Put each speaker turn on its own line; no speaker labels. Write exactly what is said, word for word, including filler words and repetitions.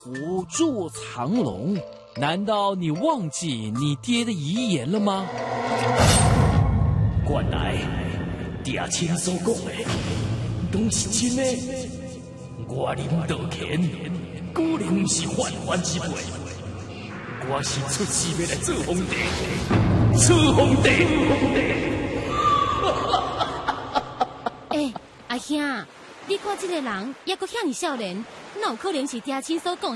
虎住藏龙，难道你忘记你爹的遗言了吗？
原来爹亲所讲的都是真的。我林道乾果然不是泛泛之辈，我是出世要来做皇帝，做皇帝。
哎，阿兄，你看这个人也阁遐尼少年，哪有可能是爹亲所讲？